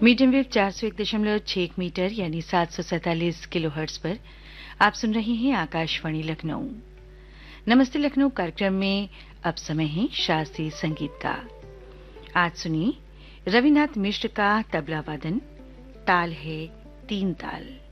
Medium wave 401.6 metre यानी 747 kilohertz पर आप सुन रहे हैं आकाशवाणी लखनऊ। नमस्ते लखनऊ कार्यक्रम में अब समय है शास्त्रीय संगीत का। आज सुनिए रविनाथ मिश्र का तबला वादन। ताल है 3 ताल।